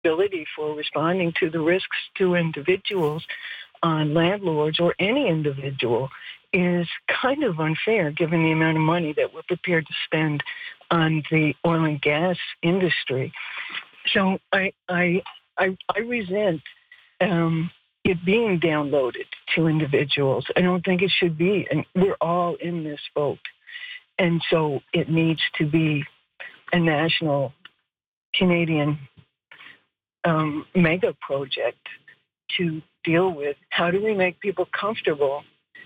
liability for responding to the risks to individuals, landlords, or any individual is kind of unfair given the amount of money that we're prepared to spend on the oil and gas industry. So I resent it being downloaded to individuals. I don't think it should be, and we're all in this boat. And so it needs to be a national Canadian mega project to deal with how do we make people comfortable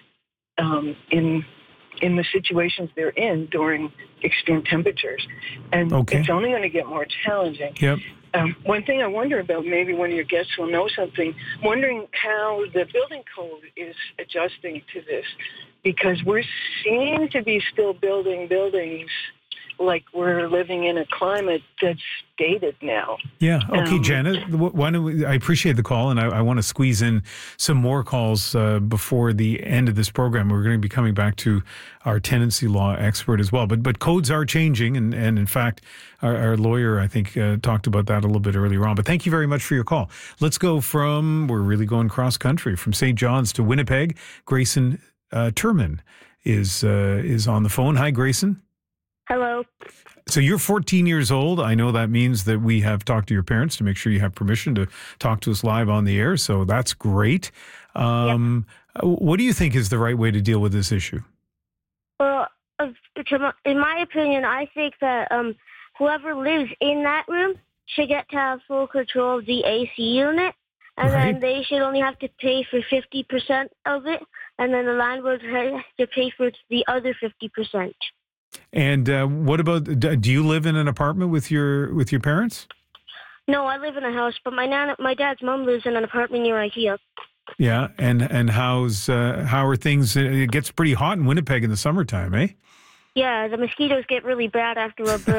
in the situations they're in during extreme temperatures. And it's only going to get more challenging. Yep. One thing I wonder about, maybe one of your guests will know something, wondering how the building code is adjusting to this, because we seem to be still building buildings like we're living in a climate that's dated now. Yeah. Okay, Janet, why don't I appreciate the call, and I want to squeeze in some more calls before the end of this program. We're going to be coming back to our tenancy law expert as well. But codes are changing, and in fact, our lawyer, I think, talked about that a little bit earlier on. But thank you very much for your call. Let's go we're really going cross country, from St. John's to Winnipeg. Grayson Turman is on the phone. Hi, Grayson. Hello. So you're 14 years old. I know that means that we have talked to your parents to make sure you have permission to talk to us live on the air. So that's great. Yep. What do you think is the right way to deal with this issue? Well, in my opinion, I think that whoever lives in that room should get to have full control of the AC unit, and then they should only have to pay for 50% of it, and then the landlord has to pay for the other 50%. And what about? Do you live in an apartment with your parents? No, I live in a house, but my dad's mom lives in an apartment near IKEA. Yeah, and how are things? It gets pretty hot in Winnipeg in the summertime, eh? Yeah, the mosquitoes get really bad after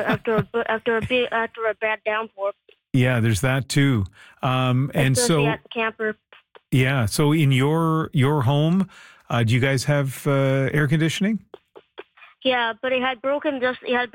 a bad downpour. Yeah, there's that too. And so at the camper. Yeah, so in your home, do you guys have air conditioning? Yeah, but it had broken just a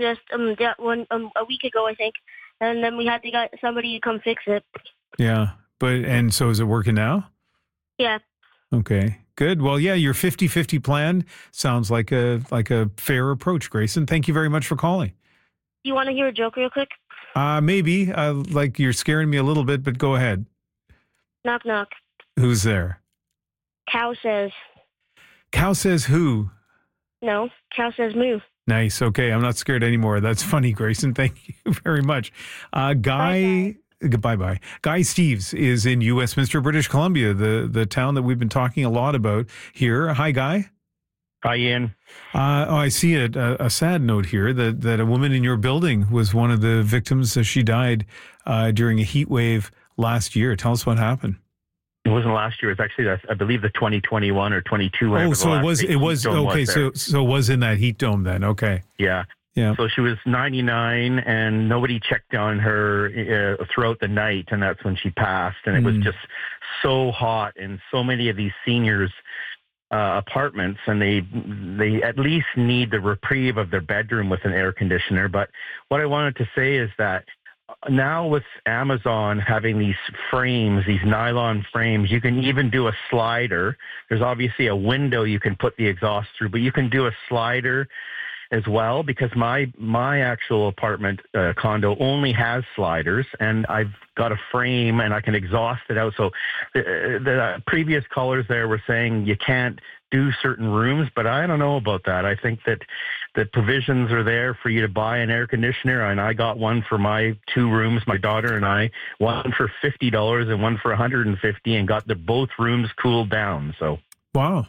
week ago, I think, and then we had to get somebody to come fix it. Yeah, and so is it working now? Yeah. Okay, good. Well, yeah, your 50-50 plan sounds like a fair approach, Grayson. Thank you very much for calling. Do you want to hear a joke real quick? Maybe. Like you're scaring me a little bit, but go ahead. Knock, knock. Who's there? Cow says. Cow says who? No, cow says moo. Nice. Okay, I'm not scared anymore. That's funny, Grayson. Thank you very much. Guy, bye-bye. Guy Steeves is in Westminster, British Columbia, the town that we've been talking a lot about here. Hi, Guy. Hi, Ian. I see a sad note here that a woman in your building was one of the victims. She died during a heat wave last year. Tell us what happened. It wasn't last year. It's actually, I believe, the 2021 or 22. Oh, so it was okay. So it was in that heat dome then. Okay. Yeah. Yeah. So she was 99, and nobody checked on her throughout the night, and that's when she passed. And it was just so hot in so many of these seniors' apartments, and they at least need the reprieve of their bedroom with an air conditioner. But what I wanted to say is that now with Amazon having these frames, these nylon frames, you can even do a slider. There's obviously a window you can put the exhaust through, but you can do a slider as well, because my actual apartment condo only has sliders, and I've got a frame and I can exhaust it out. So the previous callers there were saying you can't do certain rooms, but I don't know about that. I think that the provisions are there for you to buy an air conditioner, and I got one for my 2 rooms, my daughter and I, one for $50 and one for $150, and got both rooms cooled down. So wow.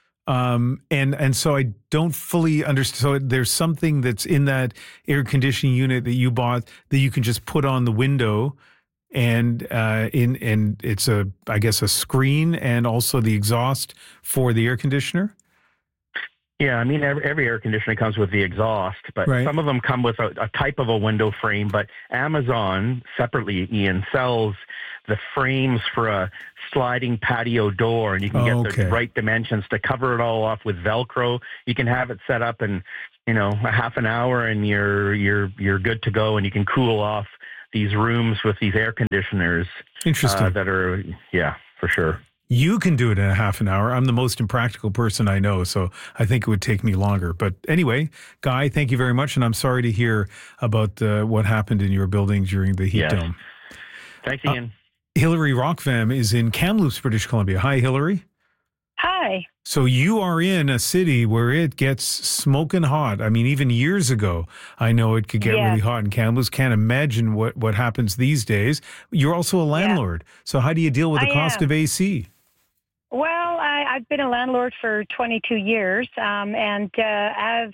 And so I don't fully understand. So there's something that's in that air conditioning unit that you bought that you can just put on the window, and it's I guess a screen and also the exhaust for the air conditioner. Yeah, I mean, every air conditioner comes with the exhaust, but some of them come with a type of a window frame. But Amazon separately, Ian, sells the frames for a sliding patio door, and you can get the right dimensions to cover it all off with Velcro. You can have it set up in, a half an hour, and you're good to go, and you can cool off these rooms with these air conditioners. Interesting. That are, yeah, for sure. You can do it in a half an hour. I'm the most impractical person I know, so I think it would take me longer. But anyway, Guy, thank you very much, and I'm sorry to hear about what happened in your building during the heat dome. Thanks, Ian. Hillary Rockvam is in Kamloops, British Columbia. Hi, Hillary. Hi. So you are in a city where it gets smoking hot. I mean, even years ago, I know it could get really hot in Kamloops. Can't imagine what happens these days. You're also a landlord. So how do you deal with the cost of AC? Well, I've been a landlord for 22 years, and as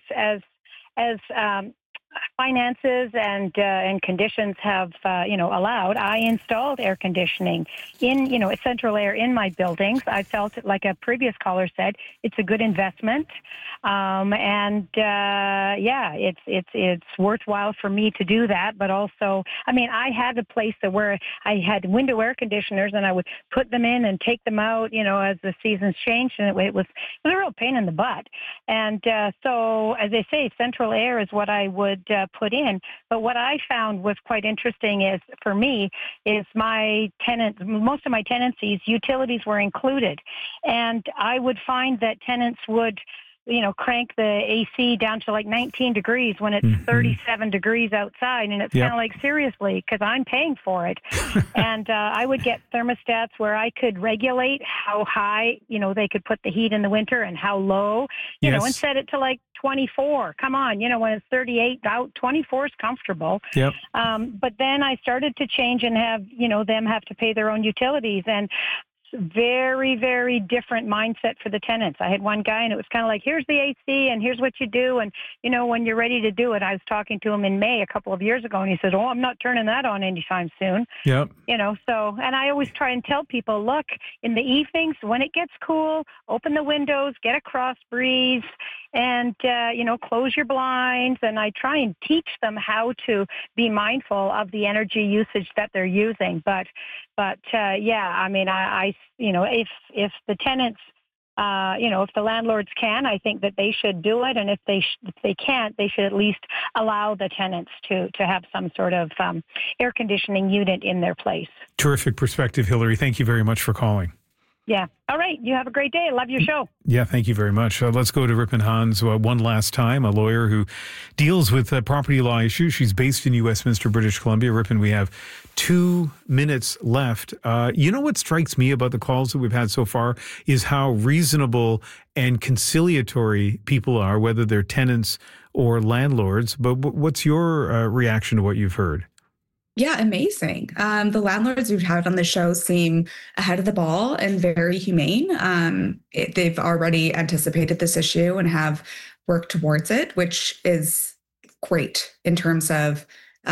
finances and conditions have allowed, I installed air conditioning in central air in my buildings. I felt it, like a previous caller said, it's a good investment, it's worthwhile for me to do that. But also, I mean, I had a place where I had window air conditioners, and I would put them in and take them out, as the seasons changed, and it was a real pain in the butt. And so, as they say, central air is what I would put in. But what I found was quite interesting is, for me, is most of my tenancies, utilities were included. And I would find that tenants would crank the AC down to like 19 degrees when it's 37 degrees outside. And it's kind of like, seriously, because I'm paying for it. And I would get thermostats where I could regulate how high, they could put the heat in the winter and how low, and set it to like 24. Come on, when it's 38 out, 24 is comfortable. Yep. But then I started to change and have, them have to pay their own utilities. And very, very different mindset for the tenants. I had one guy, and it was kind of like, here's the AC and here's what you do. And, when you're ready to do it, I was talking to him in May a couple of years ago, and he says, oh, I'm not turning that on anytime soon. Yep. So, and I always try and tell people, look, in the evenings when it gets cool, open the windows, get a cross breeze, and, close your blinds. And I try and teach them how to be mindful of the energy usage that they're using. But I mean, if the tenants, if the landlords can, I think that they should do it. And if they can't, they should at least allow the tenants to have some sort of air conditioning unit in their place. Terrific perspective, Hillary. Thank you very much for calling. Yeah. All right. You have a great day. I love your show. Yeah. Thank you very much. Let's go to Ripon Hans one last time, a lawyer who deals with property law issues. She's based in New Westminster, British Columbia. Ripon, we have 2 minutes left. What strikes me about the calls that we've had so far is how reasonable and conciliatory people are, whether they're tenants or landlords. But what's your reaction to what you've heard? Yeah, amazing. The landlords we've had on the show seem ahead of the ball and very humane. They've already anticipated this issue and have worked towards it, which is great in terms of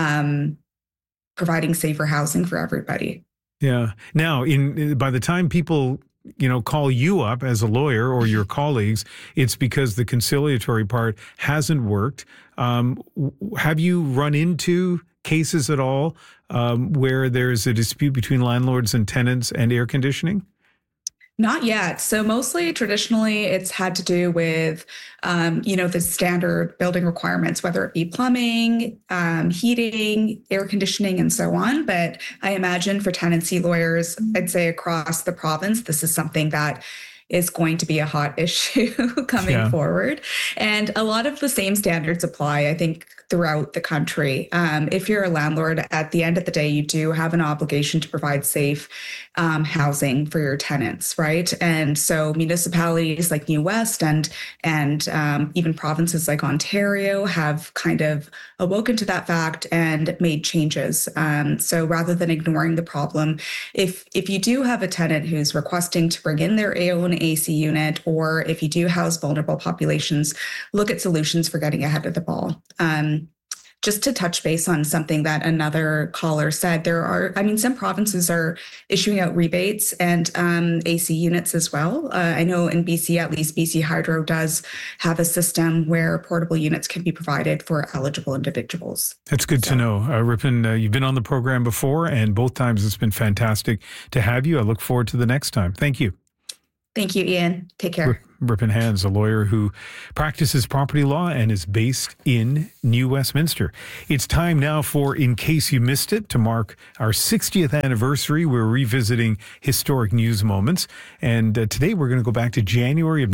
providing safer housing for everybody. Yeah. Now, by the time people call you up as a lawyer or your colleagues, it's because the conciliatory part hasn't worked. Have you run into cases at all where there's a dispute between landlords and tenants and air conditioning? Not yet. So mostly traditionally it's had to do with, the standard building requirements, whether it be plumbing, heating, air conditioning, and so on. But I imagine for tenancy lawyers, I'd say across the province, this is something that is going to be a hot issue coming forward. And a lot of the same standards apply, I think, throughout the country. If you're a landlord, at the end of the day, you do have an obligation to provide safe housing for your tenants, right? And so municipalities like New West and even provinces like Ontario have kind of awoken to that fact and made changes. So rather than ignoring the problem, if you do have a tenant who's requesting to bring in their own AC unit, or if you do house vulnerable populations, look at solutions for getting ahead of the ball. Just to touch base on something that another caller said, some provinces are issuing out rebates and AC units as well. I know in BC, at least BC Hydro does have a system where portable units can be provided for eligible individuals. That's good to know. Ripon, you've been on the program before, and both times it's been fantastic to have you. I look forward to the next time. Thank you. Thank you, Ian. Take care. Ripon Hands, a lawyer who practices property law and is based in New Westminster. It's time now for In Case You Missed It. To mark our 60th anniversary, we're revisiting historic news moments. And today we're going to go back to January of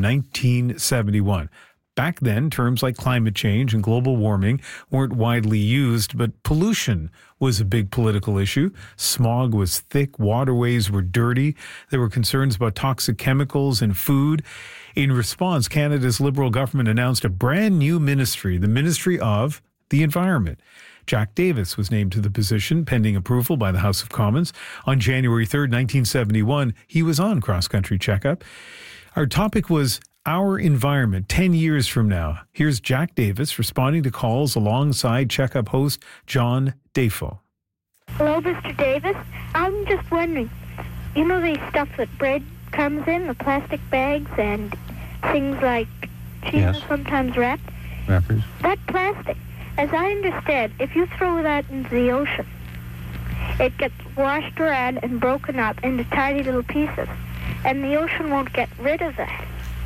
1971. Back then, terms like climate change and global warming weren't widely used, but pollution was a big political issue. Smog was thick, waterways were dirty. There were concerns about toxic chemicals in food. In response, Canada's Liberal government announced a brand new ministry, the Ministry of the Environment. Jack Davis was named to the position pending approval by the House of Commons. On January 3rd, 1971, he was on Cross Country Checkup. Our topic was our environment 10 years from now. Here's Jack Davis responding to calls alongside Checkup host John Defoe. Hello, Mr. Davis. I'm just wondering, you know the stuff that bread comes in, the plastic bags and things like cheese sometimes wrapped? Wrappers. That plastic, as I understand, if you throw that into the ocean, it gets washed around and broken up into tiny little pieces, and the ocean won't get rid of that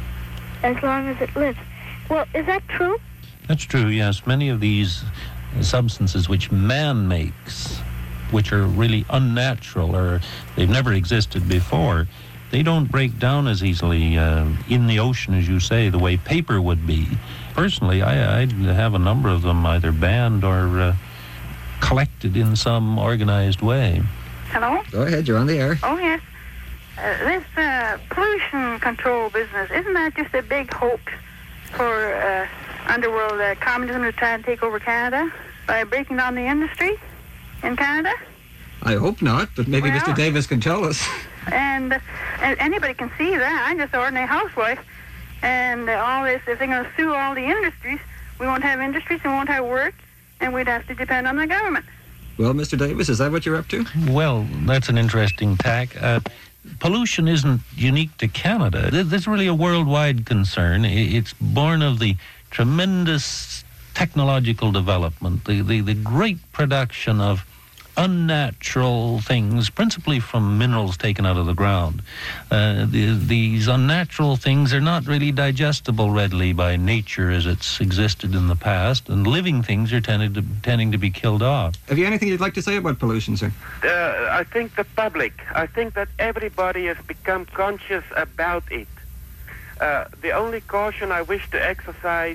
as long as it lives. Well, is that true? That's true, yes. Many of these substances which man makes, which are really unnatural or they've never existed before, they don't break down as easily in the ocean, as you say, the way paper would be. Personally, I'd have a number of them either banned or collected in some organized way. Hello? Go ahead, you're on the air. Oh, yes. This pollution control business, isn't that just a big hoax for underworld communism to try and take over Canada by breaking down the industry in Canada? I hope not, but maybe Mr. Davis can tell us. And anybody can see that. I'm just an ordinary housewife. And all this, if they're going to sue all the industries, we won't have industries, we won't have work, and we'd have to depend on the government. Well, Mr. Davis, is that what you're up to? Well, that's an interesting tack. Pollution isn't unique to Canada. This is really a worldwide concern. It's born of the tremendous technological development, the great production of unnatural things, principally from minerals taken out of the ground. These unnatural things are not really digestible readily by nature as it's existed in the past, and living things are tending to be killed off. Have you anything you'd like to say about pollution, sir? I think the public, I think that everybody has become conscious about it. The only caution I wish to exercise,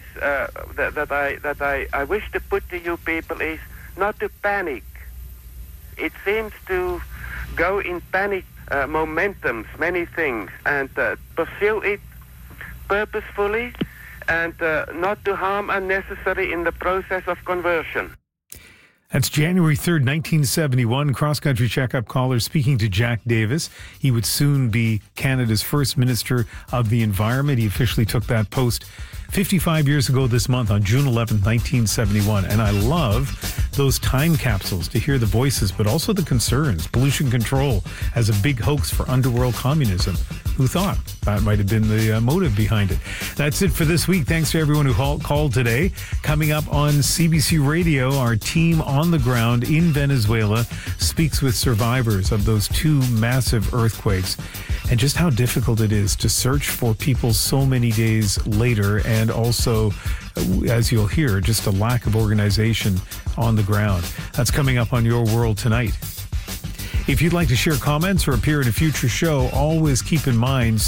that I wish to put to you people is not to panic. It seems to go in panic momentums, many things, and pursue it purposefully and not to harm unnecessary in the process of conversion. That's January 3rd, 1971. Cross Country Checkup caller speaking to Jack Davis. He would soon be Canada's first Minister of the Environment. He officially took that post 55 years ago this month on June 11th, 1971. And I love those time capsules to hear the voices, but also the concerns. Pollution control as a big hoax for underworld communism. Who thought that might have been the motive behind it? That's it for this week. Thanks to everyone who called today. Coming up on CBC Radio, our team on the ground in Venezuela speaks with survivors of those two massive earthquakes and just how difficult it is to search for people so many days later, and also, as you'll hear, just a lack of organization on the ground. That's coming up on Your World Tonight. If you'd like to share comments or appear in a future show, always keep in mind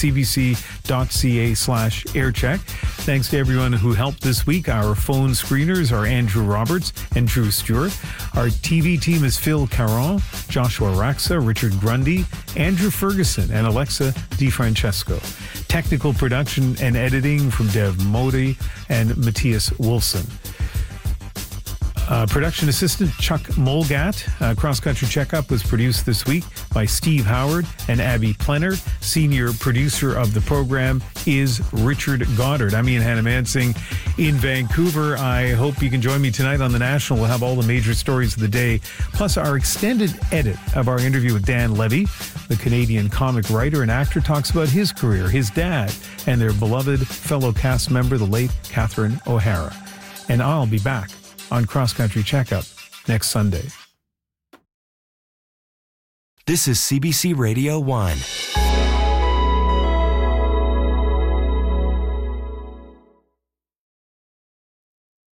cbc.ca/aircheck. Thanks to everyone who helped this week. Our phone screeners are Andrew Roberts and Drew Stewart. Our TV team is Phil Caron, Joshua Raxa, Richard Grundy, Andrew Ferguson, and Alexa DiFrancesco. Technical production and editing from Dev Modi and Matthias Wolfson. Production assistant Chuck Molgat. Cross Country Checkup was produced this week by Steve Howard and Abby Plenner. Senior producer of the program is Richard Goddard. I'm Ian Hannah-Mansing in Vancouver. I hope you can join me tonight on The National. We'll have all the major stories of the day, plus our extended edit of our interview with Dan Levy, the Canadian comic writer and actor, talks about his career, his dad, and their beloved fellow cast member, the late Catherine O'Hara. And I'll be back on Cross Country Checkup next Sunday. This is CBC Radio 1.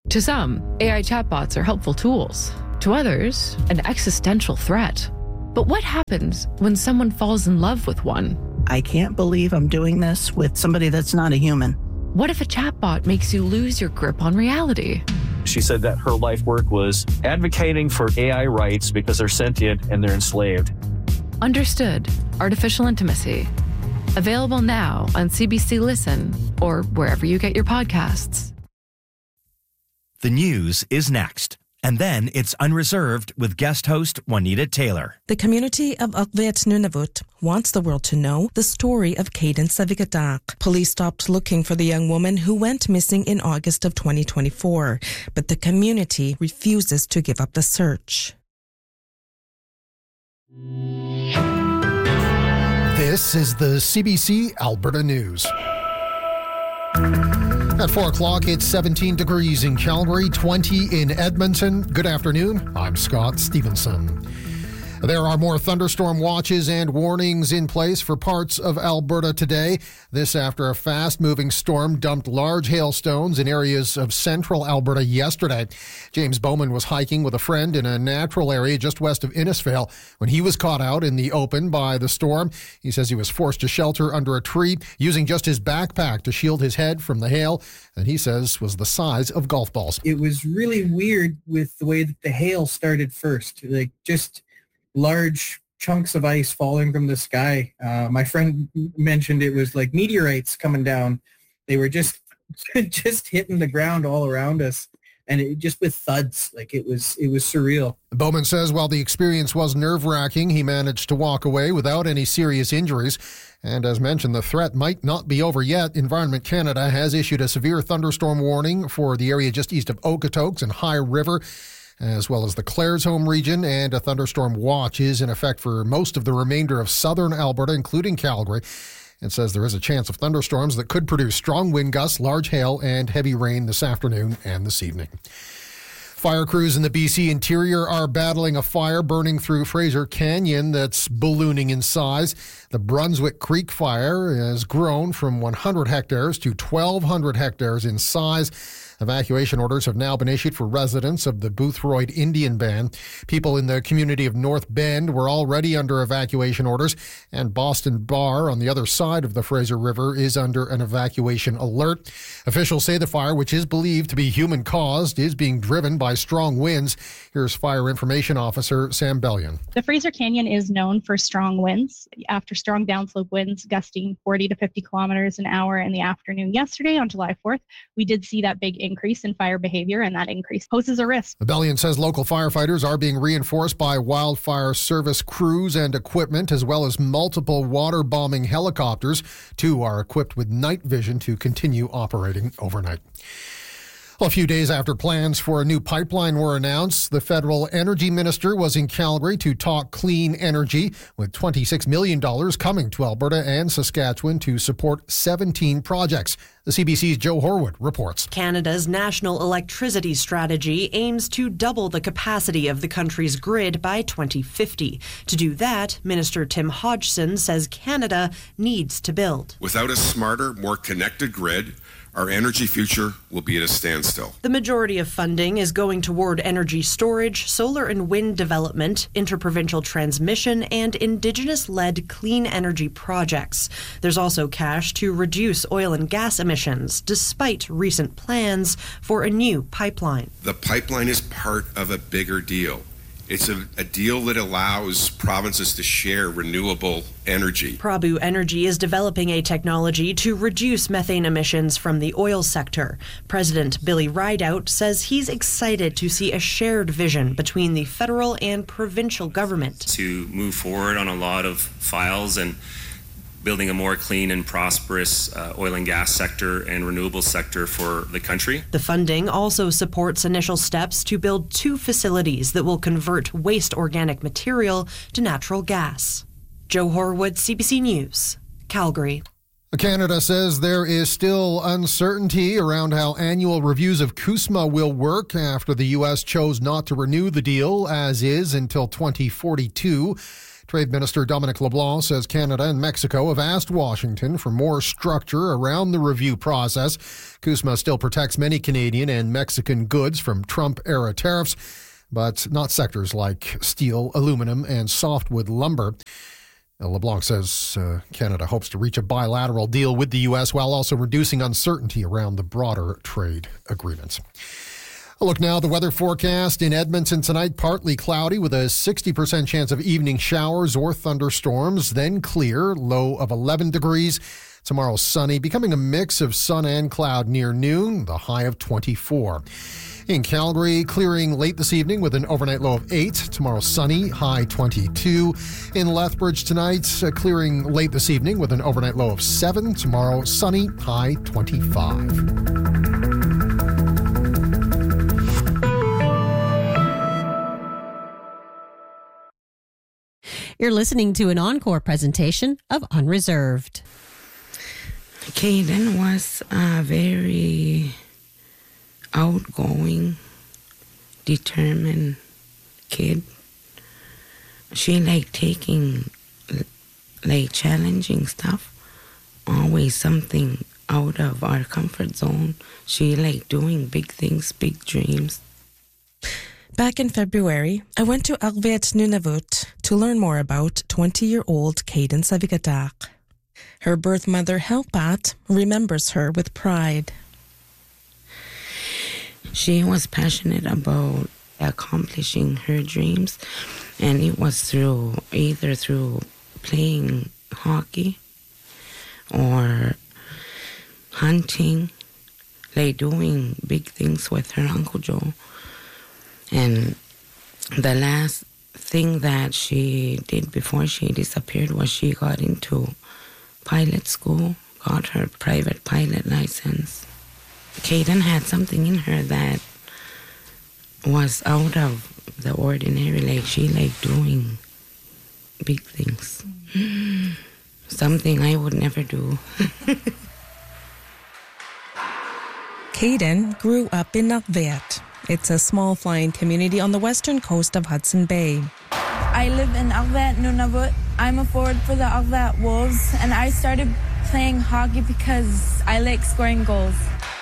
To some, AI chatbots are helpful tools. To others, an existential threat. But what happens when someone falls in love with one? I can't believe I'm doing this with somebody that's not a human. What if a chatbot makes you lose your grip on reality? She said that her life work was advocating for AI rights because they're sentient and they're enslaved. Understood. Artificial Intimacy. Available now on CBC Listen or wherever you get your podcasts. The news is next. And then it's Unreserved with guest host Juanita Taylor. The community of Ukvet Nunavut wants the world to know the story of Cadence Savigadak. Police stopped looking for the young woman who went missing in August of 2024, but the community refuses to give up the search. This is the CBC Alberta News. At 4 o'clock, it's 17 degrees in Calgary, 20 in Edmonton. Good afternoon. I'm Scott Stevenson. There are more thunderstorm watches and warnings in place for parts of Alberta today. This after a fast-moving storm dumped large hailstones in areas of central Alberta yesterday. James Bowman was hiking with a friend in a natural area just west of Innisfail when he was caught out in the open by the storm. He says he was forced to shelter under a tree using just his backpack to shield his head from the hail that he says was the size of golf balls. It was really weird with the way that the hail started first, like just large chunks of ice falling from the sky. My friend mentioned it was like meteorites coming down. They were just hitting the ground all around us, and it just with thuds. Like it was surreal. Bowman says while the experience was nerve-wracking, he managed to walk away without any serious injuries. And as mentioned, the threat might not be over yet. Environment Canada has issued a severe thunderstorm warning for the area just east of Okotoks and High River, as well as the Claresholm region, and a thunderstorm watch is in effect for most of the remainder of southern Alberta, including Calgary. It says there is a chance of thunderstorms that could produce strong wind gusts, large hail, and heavy rain this afternoon and this evening. Fire crews in the BC interior are battling a fire burning through Fraser Canyon that's ballooning in size. The Brunswick Creek fire has grown from 100 hectares to 1,200 hectares in size. Evacuation orders have now been issued for residents of the Boothroyd Indian Band. People in the community of North Bend were already under evacuation orders, and Boston Bar on the other side of the Fraser River is under an evacuation alert. Officials say the fire, which is believed to be human-caused, is being driven by strong winds. Here's Fire Information Officer Sam Bellion. The Fraser Canyon is known for strong winds. After strong downslope winds gusting 40 to 50 kilometers an hour in the afternoon yesterday on July 4th, we did see that big increase in fire behavior, and that increase poses a risk. Bellion says local firefighters are being reinforced by wildfire service crews and equipment, as well as multiple water bombing helicopters. 2 are equipped with night vision to continue operating overnight. A few days after plans for a new pipeline were announced, the federal energy minister was in Calgary to talk clean energy, with $26 million coming to Alberta and Saskatchewan to support 17 projects. The CBC's Joe Horwood reports. Canada's national electricity strategy aims to double the capacity of the country's grid by 2050. To do that, Minister Tim Hodgson says Canada needs to build. Without a smarter, more connected grid, our energy future will be at a standstill. The majority of funding is going toward energy storage, solar and wind development, interprovincial transmission, and Indigenous-led clean energy projects. There's also cash to reduce oil and gas emissions, despite recent plans for a new pipeline. The pipeline is part of a bigger deal. It's a deal that allows provinces to share renewable energy. Prabu Energy is developing a technology to reduce methane emissions from the oil sector. President Billy Rideout says he's excited to see a shared vision between the federal and provincial government. To move forward on a lot of files and building a more clean and prosperous oil and gas sector and renewable sector for the country. The funding also supports initial steps to build 2 facilities that will convert waste organic material to natural gas. Joe Horwood, CBC News, Calgary. Canada says there is still uncertainty around how annual reviews of CUSMA will work after the U.S. chose not to renew the deal as is until 2042. Trade Minister Dominic LeBlanc says Canada and Mexico have asked Washington for more structure around the review process. CUSMA still protects many Canadian and Mexican goods from Trump-era tariffs, but not sectors like steel, aluminum, and softwood lumber. LeBlanc says Canada hopes to reach a bilateral deal with the U.S. while also reducing uncertainty around the broader trade agreements. A look now at the weather forecast. In Edmonton tonight, partly cloudy with a 60% chance of evening showers or thunderstorms, then clear, low of 11 degrees. Tomorrow sunny, becoming a mix of sun and cloud near noon, the high of 24. In Calgary, clearing late this evening with an overnight low of 8. Tomorrow sunny, high 22. In Lethbridge tonight, clearing late this evening with an overnight low of 7. Tomorrow sunny, high 25. You're listening to an encore presentation of Unreserved. Kaden was a very outgoing, determined kid. She liked taking challenging stuff, always something out of our comfort zone. She liked doing big things, big dreams. Back in February, I went to Arveit Nunavut to learn more about 20-year-old Kaden Savigadak. Her birth mother, Helpat, remembers her with pride. She was passionate about accomplishing her dreams, and it was either through playing hockey or hunting, doing big things with her Uncle Joe. And the last thing that she did before she disappeared was she got into pilot school, got her private pilot license. Kaden had something in her that was out of the ordinary. She liked doing big things. Something I would never do. Kaden grew up in Arveit. It's a small flying community on the western coast of Hudson Bay. I live in Arveit, Nunavut. I'm a forward for the Arveit Wolves, and I started playing hockey because I like scoring goals.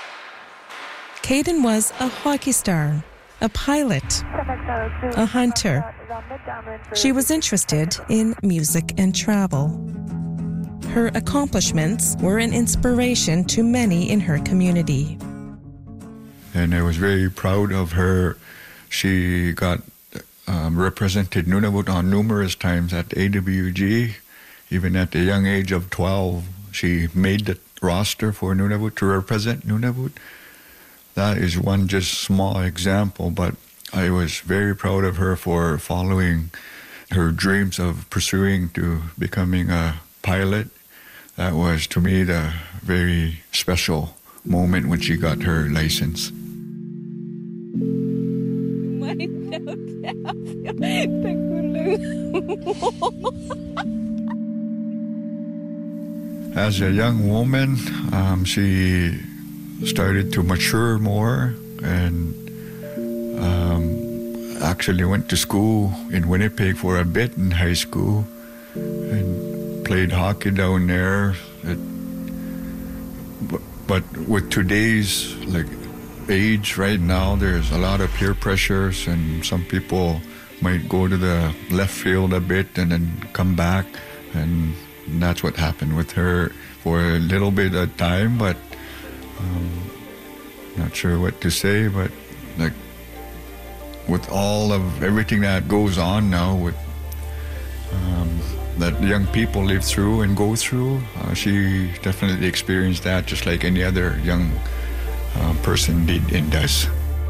Kaden was a hockey star, a pilot, a hunter. She was interested in music and travel. Her accomplishments were an inspiration to many in her community. And I was very proud of her. She got represented Nunavut on numerous times at AWG. Even at the young age of 12, she made the roster for Nunavut to represent Nunavut. That is one just small example, but I was very proud of her for following her dreams of pursuing to becoming a pilot. That was, to me, the very special moment when she got her license. As a young woman, she started to mature more and actually went to school in Winnipeg for a bit in high school and played hockey down there. But with today's age right now, there's a lot of peer pressures, and some people might go to the left field a bit and then come back, and that's what happened with her for a little bit of time. But not sure what to say, but with all of everything that goes on now with that young people live through and go through, she definitely experienced that just like any other young person did and does.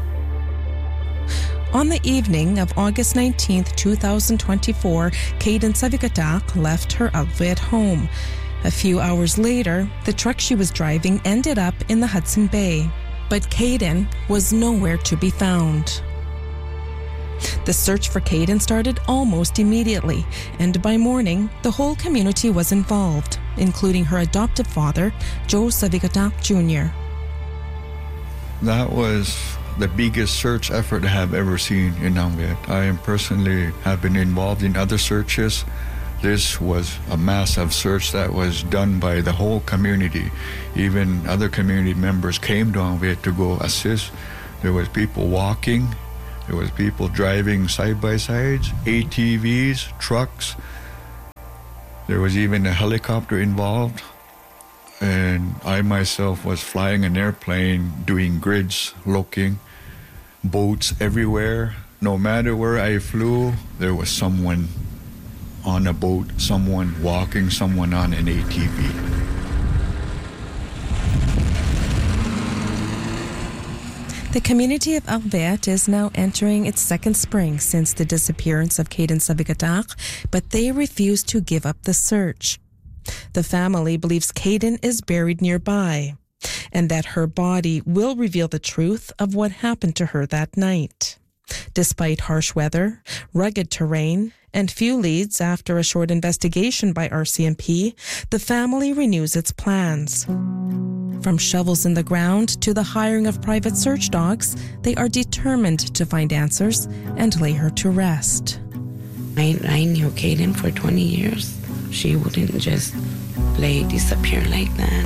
On the evening of August 19th, 2024, Kaden Savigadak left her Arveit home. A few hours later, the truck she was driving ended up in the Hudson Bay. But Kaden was nowhere to be found. The search for Kaden started almost immediately, and by morning, the whole community was involved, including her adoptive father, Joe Savigadak Jr. That was the biggest search effort I have ever seen in Nong Viet. I am personally have been involved in other searches. This was a massive search that was done by the whole community. Even other community members came to Nong Viet to go assist. There was people walking. There was people driving side-by-sides, ATVs, trucks. There was even a helicopter involved. And I myself was flying an airplane, doing grids, looking, boats everywhere. No matter where I flew, there was someone on a boat, someone walking, someone on an ATV. The community of Ang Viet is now entering its second spring since the disappearance of Kayden Savigadak, but they refuse to give up the search. The family believes Kayden is buried nearby and that her body will reveal the truth of what happened to her that night. Despite harsh weather, rugged terrain, and few leads after a short investigation by RCMP, the family renews its plans. From shovels in the ground to the hiring of private search dogs, they are determined to find answers and lay her to rest. I knew Kayden for 20 years. She wouldn't just disappear like that.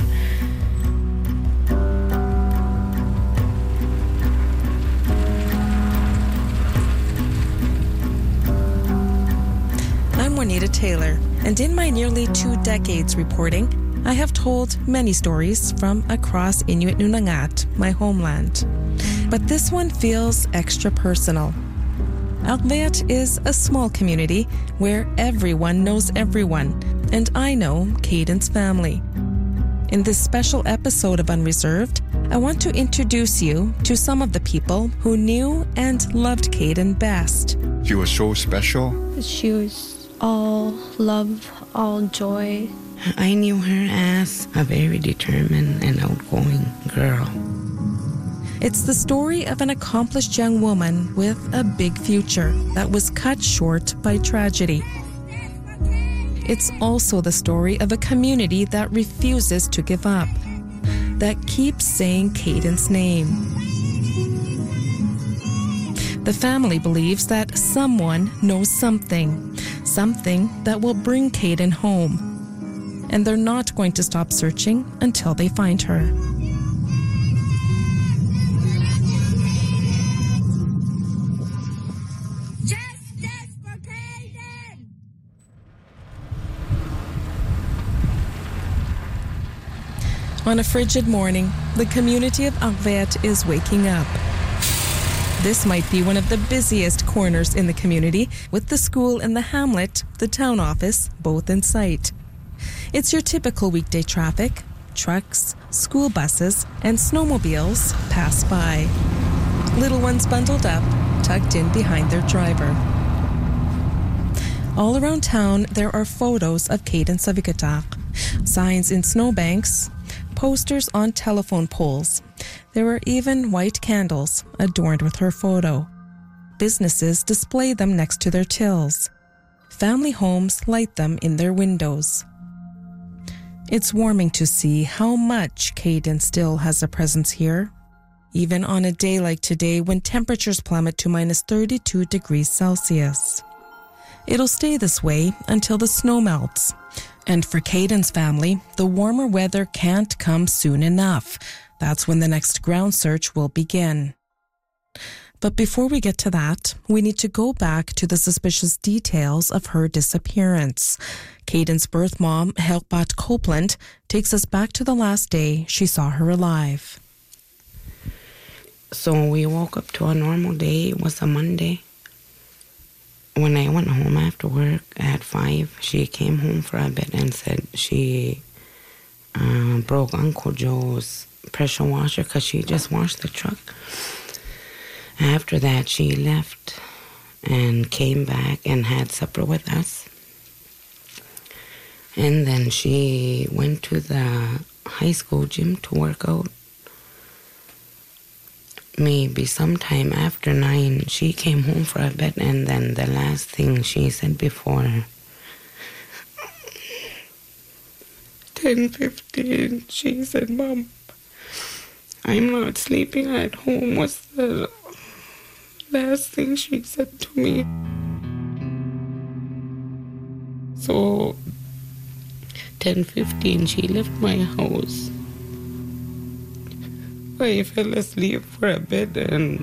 I'm Juanita Taylor, and in my nearly 2 decades reporting, I have told many stories from across Inuit Nunangat, my homeland. But this one feels extra personal. Ang Viet is a small community where everyone knows everyone, and I know Kayden's family. In this special episode of Unreserved, I want to introduce you to some of the people who knew and loved Kayden best. She was so special. She was all love, all joy. I knew her as a very determined and outgoing girl. It's the story of an accomplished young woman with a big future that was cut short by tragedy. It's also the story of a community that refuses to give up, that keeps saying Kayden's name. The family believes that someone knows something that will bring Kayden home. And they're not going to stop searching until they find her. On a frigid morning, the community of Ang Viet is waking up. This might be one of the busiest corners in the community, with the school and the hamlet, the town office, both in sight. It's your typical weekday traffic. Trucks, school buses, and snowmobiles pass by. Little ones bundled up, tucked in behind their driver. All around town, there are photos of Kayden Savigadak, signs in snowbanks, posters on telephone poles. There are even white candles adorned with her photo. Businesses display them next to their tills. Family homes light them in their windows. It's warming to see how much Kayden still has a presence here, even on a day like today when temperatures plummet to minus 32 degrees Celsius. It'll stay this way until the snow melts. And for Kayden's family, the warmer weather can't come soon enough. That's when the next ground search will begin. But before we get to that, we need to go back to the suspicious details of her disappearance. Kayden's birth mom, Helpat Copeland, takes us back to the last day she saw her alive. So we woke up to a normal day. It was a Monday. When I went home after work at 5, she came home for a bit and said she broke Uncle Joe's pressure washer because she just washed the truck. After that, she left and came back and had supper with us. And then she went to the high school gym to work out. Maybe sometime after 9, she came home for a bit, and then the last thing she said before 10:15, she said, "Mom, I'm not sleeping at home was the last thing she said to me. So 10:15 she left my house. I fell asleep for a bit and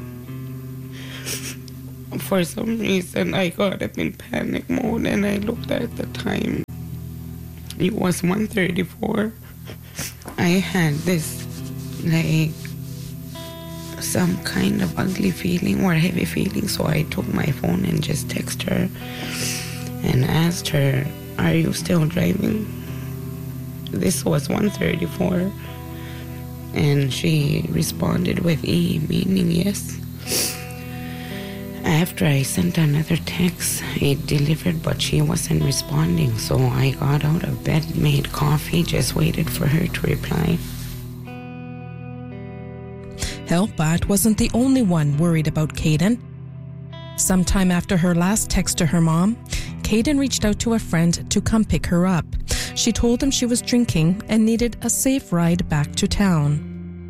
for some reason I got up in panic mode and I looked at the time. It was 1:34. I had this like some kind of ugly feeling or heavy feeling, so I took my phone and just texted her and asked her, "Are you still driving?" This was 1:34 and she responded with E, meaning yes. After I sent another text, it delivered, but she wasn't responding, so I got out of bed, made coffee, just waited for her to reply. Helpat wasn't the only one worried about Caden. Sometime after her last text to her mom, Caden reached out to a friend to come pick her up. She told him she was drinking and needed a safe ride back to town.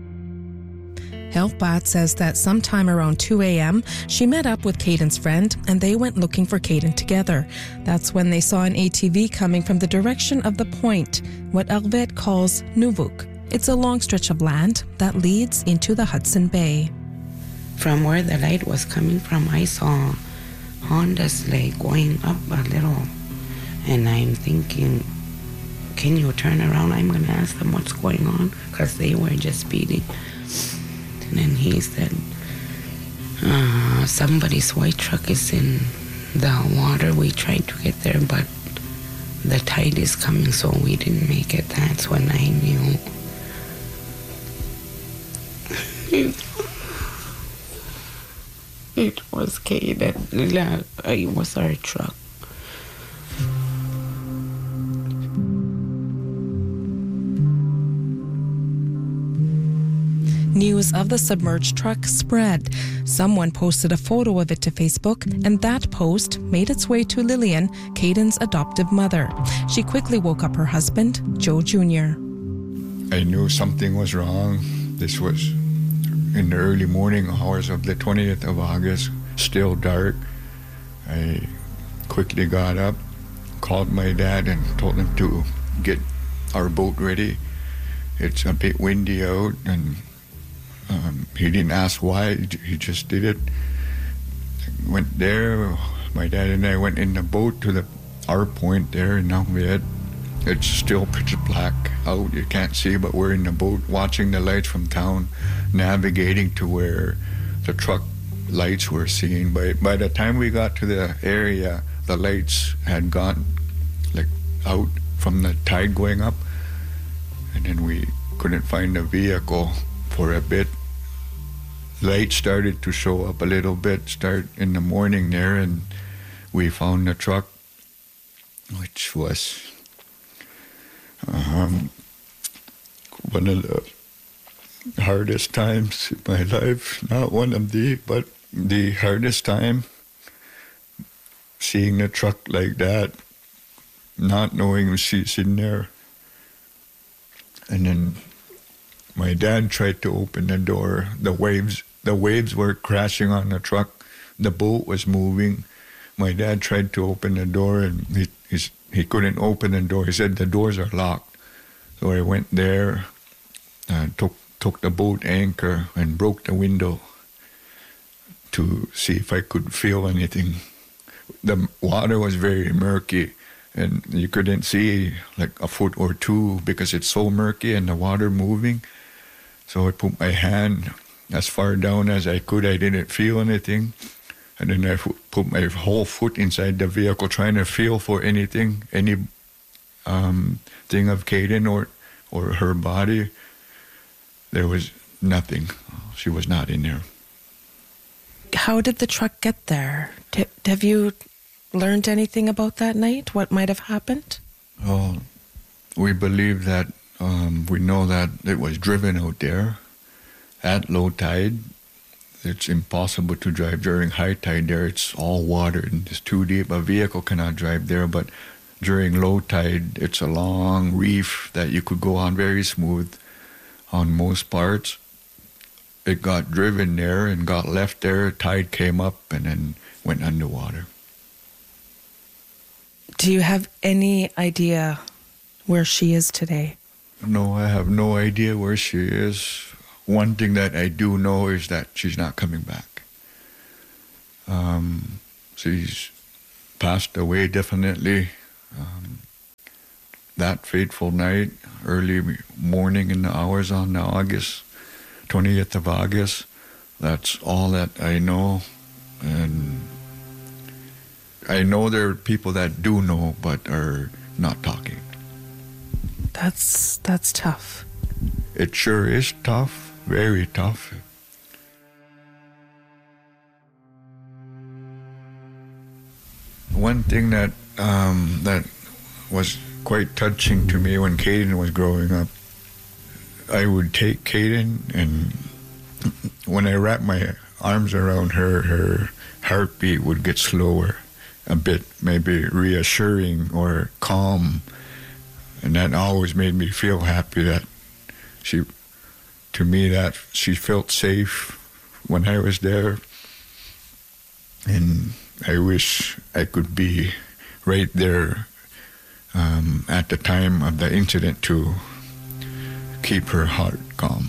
Helpat says that sometime around 2 a.m., she met up with Caden's friend and they went looking for Caden together. That's when they saw an ATV coming from the direction of the point, what Arvet calls Nuvuk. It's a long stretch of land that leads into the Hudson Bay. From where the light was coming from, I saw Honda's like going up a little. And I'm thinking, can you turn around? I'm going to ask them what's going on because they were just speeding. And then he said, somebody's white truck is in the water. We tried to get there, but the tide is coming, so we didn't make it. That's when I knew. It was Caden. It was our truck. News of the submerged truck spread. Someone posted a photo of it to Facebook, and that post made its way to Lillian, Caden's adoptive mother. She quickly woke up her husband, Joe Jr. I knew something was wrong. This was in the early morning hours of the 20th of August, still dark. I quickly got up, called my dad and told him to get our boat ready. It's a bit windy out, and he didn't ask why, he just did it. Went there, my dad and I went in the boat to our point there in Arvet. It's still pitch black out, you can't see, but we're in the boat watching the lights from town, navigating to where the truck lights were seen. By the time we got to the area, the lights had gone like out from the tide going up, and then we couldn't find the vehicle for a bit. Lights started to show up a little bit, start in the morning there, and we found the truck, which was one of the hardest times in my life. Not one of but the hardest time, seeing a truck like that, not knowing she's in there. And then my dad tried to open the door. The waves were crashing on the truck. The boat was moving. My dad tried to open the door, and he couldn't open the door. He said the doors are locked. So I went there, took the boat anchor and broke the window to see if I could feel anything. The water was very murky, and you couldn't see like a foot or two because it's so murky and the water moving. So I put my hand as far down as I could. I didn't feel anything. And then I put my whole foot inside the vehicle trying to feel for anything, any thing of Caden or her body. There was nothing. She was not in there. How did the truck get there? Have you learned anything about that night? What might have happened? Oh, we believe that, we know that it was driven out there at low tide. It's impossible to drive during high tide there. It's all water and it's too deep. A vehicle cannot drive there, but during low tide, it's a long reef that you could go on very smooth on most parts. it got driven there and got left there. Tide came up and then went underwater. Do you have any idea where she is today? No, I have no idea where she is. One thing that I do know is that she's not coming back. She's passed away definitely. That fateful night, early morning in the hours on the 20th of August, that's all that I know. And I know there are people that do know but are not talking. That's tough. It sure is tough, very tough. One thing that was quite touching to me when Caden was growing up, I would take Caden, and when I wrapped my arms around her, her heartbeat would get slower, a bit maybe reassuring or calm, and that always made me feel happy that she felt safe when I was there, and I wish I could be right there at the time of the incident to keep her heart calm.